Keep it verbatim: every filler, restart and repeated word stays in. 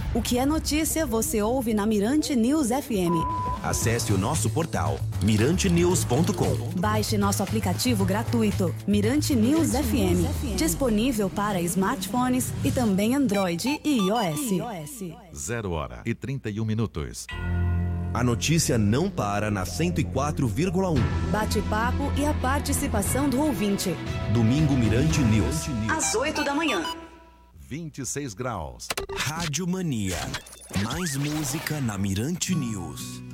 O que é notícia você ouve na Mirante News F M. Acesse o nosso portal mirante news ponto com. Baixe nosso aplicativo gratuito Mirante News F M, disponível para smartphones e também Android e iOS. Zero hora e trinta e um minutos. A notícia não para na cento e quatro vírgula um. Bate-papo e a participação do ouvinte. Domingo Mirante News. Às oito da manhã. vinte e seis graus. Rádio Mania. Mais música na Mirante News.